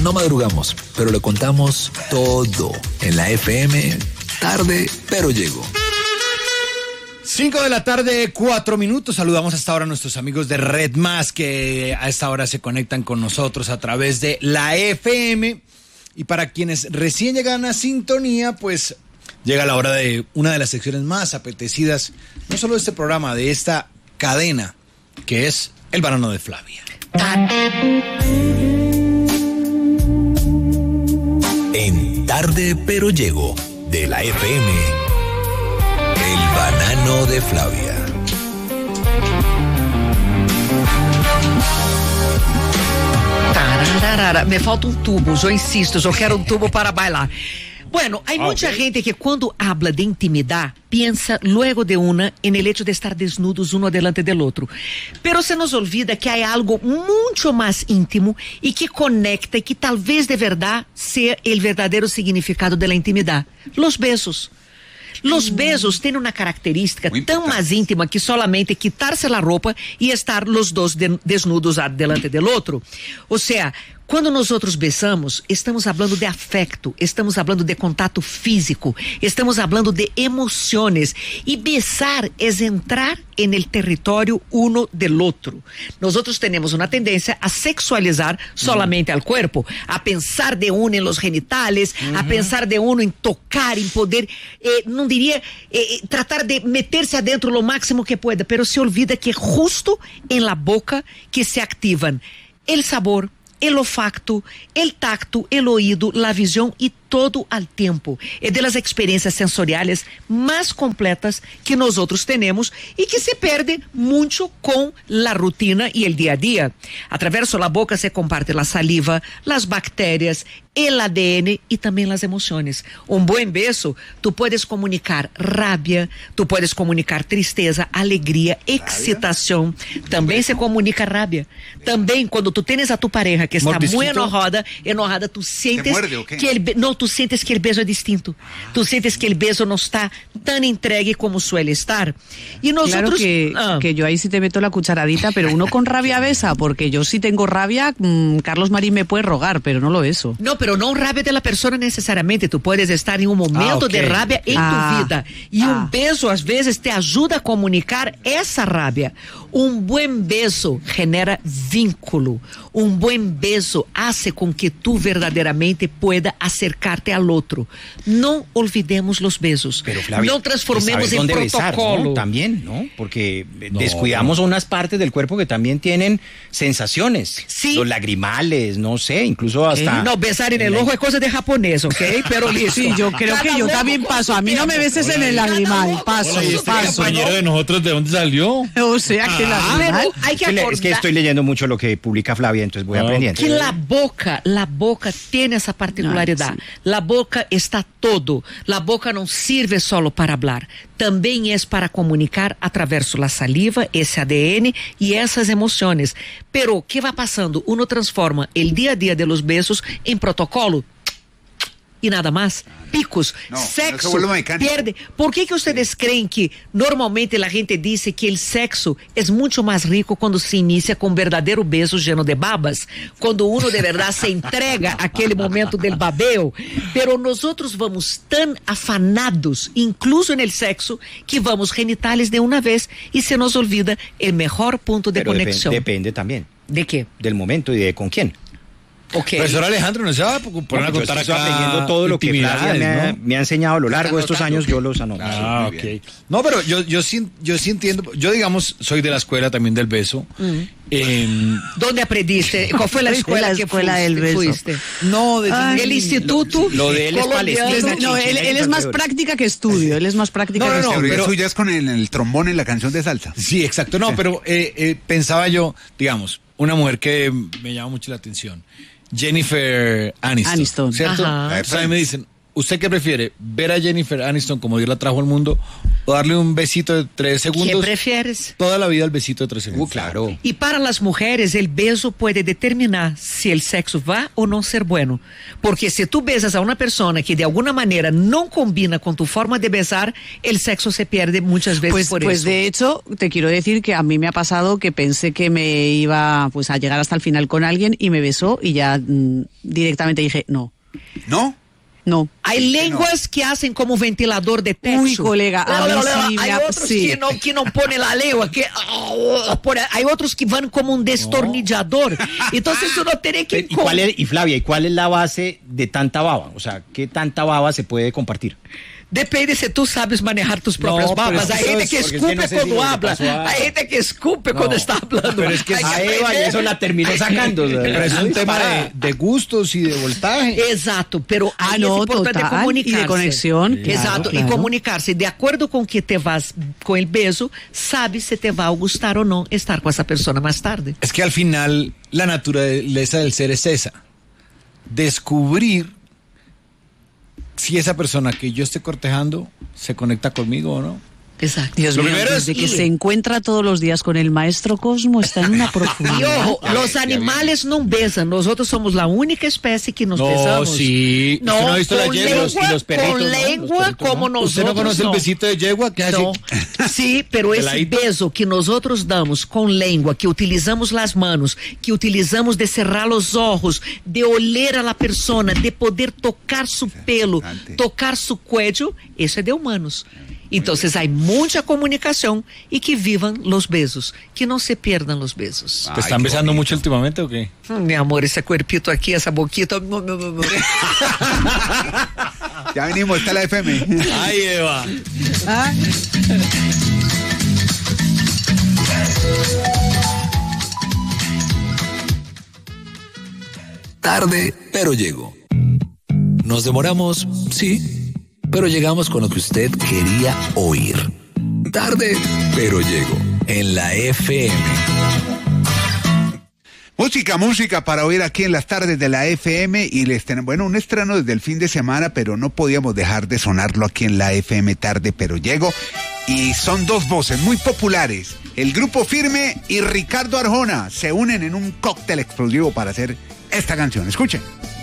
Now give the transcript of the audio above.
No madrugamos, pero le contamos todo en la FM. Tarde, pero llego. 5 de la tarde, 4 minutos. Saludamos hasta ahora a nuestros amigos de Red Más que a esta hora se conectan con nosotros a través de la FM. Y para quienes recién llegan a sintonía, pues llega la hora de una de las secciones más apetecidas, no solo de este programa, de esta cadena, que es El Banano de Flavia. En Tarde, pero llego, de la FM, El Banano de Flavia. Tararara, me falta um tubo, eu insisto, eu quero um tubo para bailar. Bueno, hay mucha gente que cuando habla de intimidad piensa luego de una en el hecho de estar desnudos uno delante del otro. Pero se nos olvida que hay algo mucho más íntimo y que conecta y que tal vez de verdad sea el verdadero significado de la intimidad. Los besos. Los besos têm uma característica tão mais íntima que solamente quitar-se a roupa e estar los dos desnudos delante del outro. Ou seja, quando nós outros besamos, estamos falando de afecto, estamos falando de contato físico, estamos falando de emoções. E besar é entrar en el território uno del outro. Nós outros temos uma tendência a sexualizar solamente al cuerpo, a pensar de uno en los genitales, a pensar de uno en tocar, en poder, não diria, tratar de meter-se adentro lo máximo que pueda, pero se olvida que justo en la boca que se activan el sabor, el olfato, el tacto, el oído, la visión y todo al tiempo. Es de las experiencias sensoriales más completas que nosotros tenemos y que se pierde mucho con la rutina y el día a día. A través de la boca se comparte la saliva, las bacterias, el ADN y también las emociones. Un buen beso, tú puedes comunicar rabia, tú puedes comunicar tristeza, alegría, excitación. También se comunica rabia. También cuando tú tienes a tu pareja que está muy enojada, tú sientes tú sientes que el beso es distinto. Tú sientes que el beso no está tan entregue como suele estar. Y nosotros... Claro que yo ahí sí te meto la cucharadita, pero uno con rabia besa, porque yo sí tengo rabia, Carlos Marín me puede rogar, pero no lo beso. No, pero no rabia de la persona necesariamente. Tú puedes estar en un momento de rabia en tu vida. Y un beso, a veces, te ayuda a comunicar esa rabia. Un buen beso genera vínculo. Un buen beso hace con que tú verdaderamente pueda acercarte al otro. No olvidemos los besos. Pero, Flavia, no transformemos en protocolo. Besar, ¿no? También, ¿no? Porque descuidamos unas partes del cuerpo que también tienen sensaciones. Sí. Los lagrimales, no sé, incluso hasta... No, besar en el ojo es cosa de japonés, ¿ok? Pero listo. Sí, yo creo que yo también paso. A mí no me beses en el lagrimal. Paso, paso. Compañero de nosotros, ¿de dónde salió? O sea, que pero hay que acordar. Es que estoy leyendo mucho lo que publica Flavia, entonces voy aprendiendo. Que la boca tiene esa particularidad. Sí. La boca está todo. La boca no sirve solo para hablar. También es para comunicar a través de la saliva, ese ADN y esas emociones. Pero, ¿qué va pasando? Uno transforma el día a día de los besos en protocolo. Y nada más, picos, sexo, pierde. ¿Por qué que ustedes creen que normalmente la gente dice que el sexo es mucho más rico cuando se inicia con verdadero beso lleno de babas? Cuando uno de verdad se entrega a aquele momento del babeo. Pero nosotros vamos tan afanados, incluso en el sexo, que vamos genitales de una vez y se nos olvida el mejor punto de conexión. Depende también. ¿De qué? Del momento y de con quién. Okay. Profesor Alejandro, no se va a poner a contar acá aprendiendo todo lo que Flavia me ha enseñado a lo largo de estos años, yo los anoto. Ok. No, pero yo sí entiendo, yo digamos, soy de la escuela también del beso. ¿Dónde aprendiste? ¿Cuál fue la escuela que fuiste? No, el instituto. Lo de él es Palestina. No, él es más práctica que estudio, él es más práctica que estudio. Pero suya es con el trombón en la canción de salsa. Sí, exacto, no, pero pensaba yo, digamos, una mujer que me llama mucho la atención. Jennifer Aniston, ¿cierto? Ajá. O sea, me dicen, ¿usted qué prefiere? ¿Ver a Jennifer Aniston como Dios la trajo al mundo o darle un besito de 3 segundos? ¿Qué prefieres? Toda la vida el besito de 3 segundos. Claro. Y para las mujeres, el beso puede determinar si el sexo va o no ser bueno. Porque si tú besas a una persona que de alguna manera no combina con tu forma de besar, el sexo se pierde muchas veces por Pues eso. de hecho, te quiero decir que a mí me ha pasado que pensé que me iba pues a llegar hasta el final con alguien y me besó y ya directamente dije, no. ¿No? Hay lenguas que hacen como ventilador de pecho. Uy, colega, a mí sí me hay ha- otros sí. que no ponen la lengua, hay otros que van como un destornillador. Entonces uno tiene que... Y Flavia, ¿y cuál es la base de tanta baba? O sea, ¿qué tanta baba se puede compartir? Depende si tú sabes manejar tus propias No, pero babas. es que Hay gente eso que es- porque escupe es que no sé cuando si le habla. pasó a- Hay gente que escupe cuando está hablando. pero es que Hay A Eva y aprender. eso la terminó sacando. Pero es un tema de gustos y de voltaje. Exato, pero Ah, aí no, es importante total, comunicarse. y de conexión, claro, Exato, claro. y comunicarse. De acuerdo con que te vas con el beso, sabes si te va a gustar o no estar con esa persona más tarde. Es que al final la naturaleza del ser es esa. Descubrir si esa persona que yo esté cortejando se conecta conmigo o no. Exacto. Dios Lo mío, primero es desde que ir. se encuentra todos los días con el maestro Cosmo está en una Y profundidad. ojo, los animales no besan. Nosotros somos la única especie que nos No, besamos. sí. No, ¿Usted no ha visto la con yegua? lengua, Y los perritos, con ¿no? Los lengua perritos, como ¿no? nosotros. ¿Usted no conoce el besito de yegua? Que hace? No. Sí, pero esse Peladito. beso que nosotros damos com língua, que utilizamos as manos, que utilizamos de cerrar os ojos, de oler a la persona, de poder tocar su pelo, Interesante. tocar su cuello, isso é de humanos. Então, há muita comunicação e que vivam os besos, que não se perdam os besos. ¿Te están besando mucho últimamente o qué? Meu amor, esse cuerpito aqui, essa boquita. Ya venimos, está la FM. Ay, Eva. Tarde, pero llego. Nos demoramos, sí, pero llegamos con lo que usted quería oír. Tarde, pero llego. En la FM. Música para oír aquí en las tardes de la FM y les tenemos, bueno, un estreno desde el fin de semana, pero no podíamos dejar de sonarlo aquí en la FM Tarde, pero llego. Y son dos voces muy populares. El Grupo Firme y Ricardo Arjona se unen en un cóctel explosivo para hacer esta canción. Escuchen.